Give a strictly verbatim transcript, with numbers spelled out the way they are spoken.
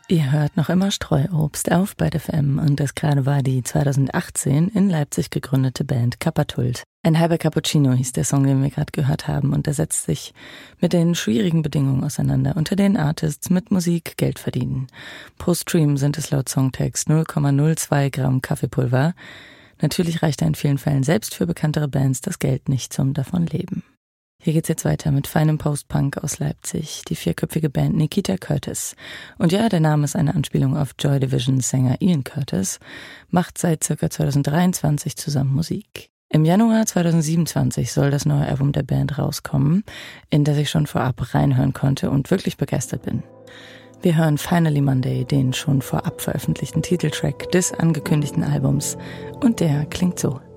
Ihr hört noch immer Streuobst auf Byte F M und das gerade war die zweitausendachtzehn in Leipzig gegründete Band Kapatult. Ein halber Cappuccino hieß der Song, den wir gerade gehört haben, und der setzt sich mit den schwierigen Bedingungen auseinander, unter denen Artists mit Musik Geld verdienen. Pro Stream sind es laut Songtext null Komma null zwei Gramm Kaffeepulver. Natürlich reicht in vielen Fällen selbst für bekanntere Bands das Geld nicht zum Davonleben. Hier geht's jetzt weiter mit feinem Post-Punk aus Leipzig, die vierköpfige Band Nikita Curtis. Und ja, der Name ist eine Anspielung auf Joy Divisions Sänger Ian Curtis, macht seit ca. zweitausenddreiundzwanzig zusammen Musik. Im Januar zweitausendsiebenundzwanzig soll das neue Album der Band rauskommen, in das ich schon vorab reinhören konnte und wirklich begeistert bin. Wir hören Finally Monday, den schon vorab veröffentlichten Titeltrack des angekündigten Albums, und der klingt so.